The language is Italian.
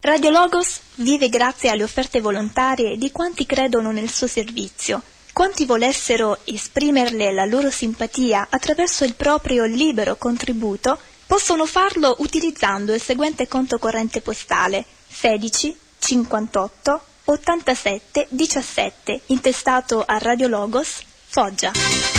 Radio Logos vive grazie alle offerte volontarie di quanti credono nel suo servizio. Quanti volessero esprimerle la loro simpatia attraverso il proprio libero contributo possono farlo utilizzando il seguente conto corrente postale 16 58 87 17 intestato a Radio Logos, Foggia.